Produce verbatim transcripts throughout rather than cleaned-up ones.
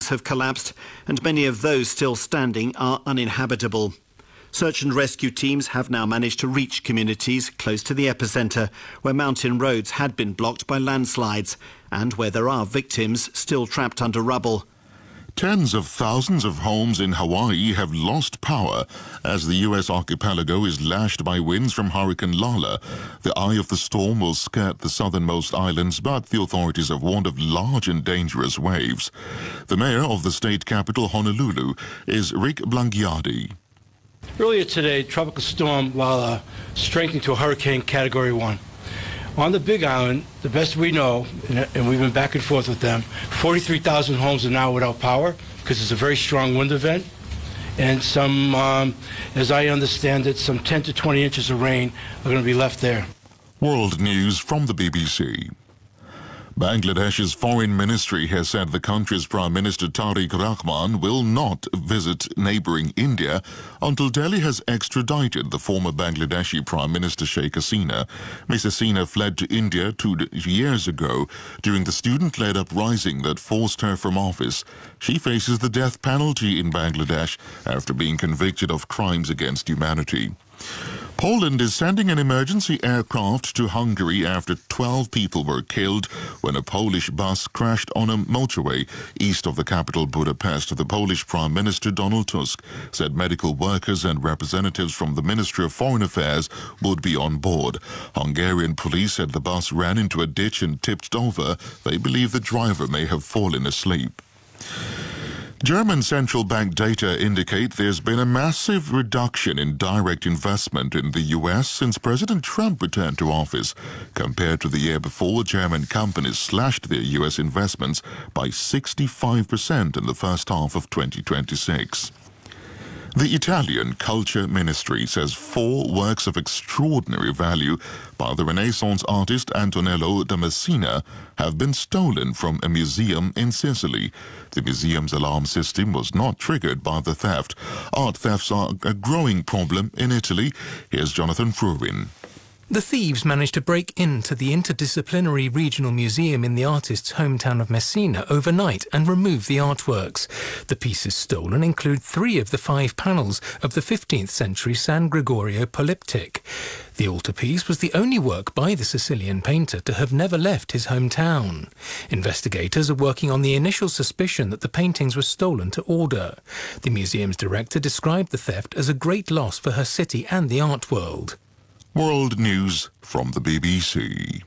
buildings have collapsed and many of those still standing are uninhabitable. Search and rescue teams have now managed to reach communities close to the epicentre, where mountain roads had been blocked by landslides and where there are victims still trapped under rubble. Tens of thousands of homes in Hawaii have lost power as the U S archipelago is lashed by winds from Hurricane Lala. The eye of the storm will skirt the southernmost islands, but the authorities have warned of large and dangerous waves. The mayor of the state capital, Honolulu, is Rick Blangiardi. Earlier today, Tropical Storm Lala strengthened to a hurricane category one. On the Big Island, the best we know, and we've been back and forth with them, forty-three thousand homes are now without power because it's a very strong wind event. And some, um, as I understand it, some ten to twenty inches of rain are going to be left there. World News from the B B C. Bangladesh's foreign ministry has said the country's Prime Minister Tariq Rahman will not visit neighbouring India until Delhi has extradited the former Bangladeshi Prime Minister Sheikh Hasina. Miz Hasina fled to India two years ago during the student-led uprising that forced her from office. She faces the death penalty in Bangladesh after being convicted of crimes against humanity. Poland is sending an emergency aircraft to Hungary after twelve people were killed when a Polish bus crashed on a motorway east of the capital Budapest. The Polish Prime Minister Donald Tusk said medical workers and representatives from the Ministry of Foreign Affairs would be on board. Hungarian police said the bus ran into a ditch and tipped over. They believe the driver may have fallen asleep. German central bank data indicate there's been a massive reduction in direct investment in the U S since President Trump returned to office. Compared to the year before, German companies slashed their U S investments by sixty-five percent in the first half of twenty twenty-six. The Italian Culture Ministry says four works of extraordinary value by the Renaissance artist Antonello da Messina have been stolen from a museum in Sicily. The museum's alarm system was not triggered by the theft. Art thefts are a growing problem in Italy. Here's Jonathan Fruin. The thieves managed to break into the Interdisciplinary Regional Museum in the artist's hometown of Messina overnight and remove the artworks. The pieces stolen include three of the five panels of the fifteenth century San Gregorio polyptych. The altarpiece was the only work by the Sicilian painter to have never left his hometown. Investigators are working on the initial suspicion that the paintings were stolen to order. The museum's director described the theft as a great loss for her city and the art world. World News from the B B C.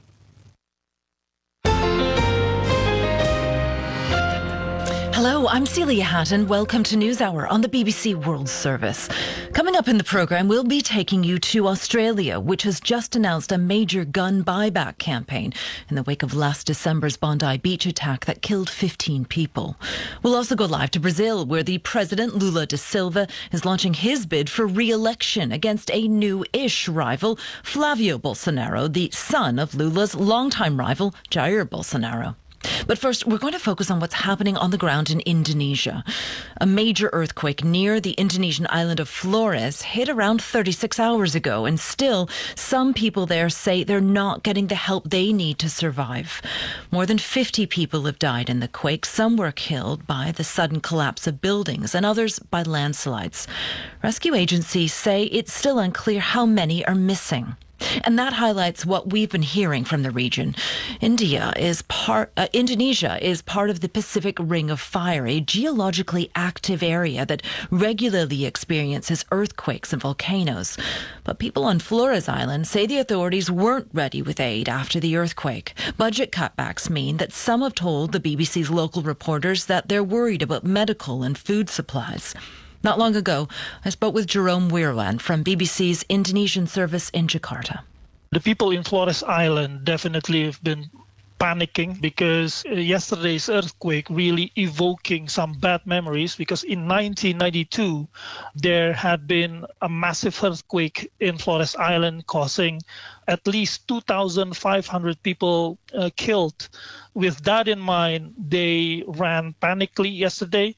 Hello, I'm Celia Hatton. Welcome to NewsHour on the B B C World Service. Coming up in the programme, we'll be taking you to Australia, which has just announced a major gun buyback campaign in the wake of last December's Bondi Beach attack that killed fifteen people. We'll also go live to Brazil, where the President Lula da Silva is launching his bid for re-election against a new-ish rival, Flavio Bolsonaro, the son of Lula's longtime rival, Jair Bolsonaro. But first, we're going to focus on what's happening on the ground in Indonesia. A major earthquake near the Indonesian island of Flores hit around thirty-six hours ago, and still some people there say they're not getting the help they need to survive. More than fifty people have died in the quake. Some were killed by the sudden collapse of buildings and others by landslides. Rescue agencies say it's still unclear how many are missing. And that highlights what we've been hearing from the region. India is part, uh, Indonesia is part of the Pacific Ring of Fire, a geologically active area that regularly experiences earthquakes and volcanoes. But people on Flores Island say the authorities weren't ready with aid after the earthquake. Budget cutbacks mean that some have told the B B C's local reporters that they're worried about medical and food supplies. Not long ago, I spoke with Jerome Wirwan from B B C's Indonesian service in Jakarta. The people in Flores Island definitely have been panicking because yesterday's earthquake really evoking some bad memories, because in nineteen ninety-two there had been a massive earthquake in Flores Island causing at least two thousand five hundred people uh, killed. With that in mind, they ran panically yesterday,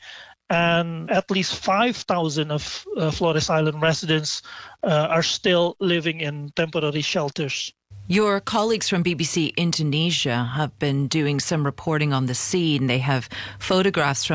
and at least five thousand of uh, Flores Island residents uh, are still living in temporary shelters. Your colleagues from B B C Indonesia have been doing some reporting on the scene. They have photographs from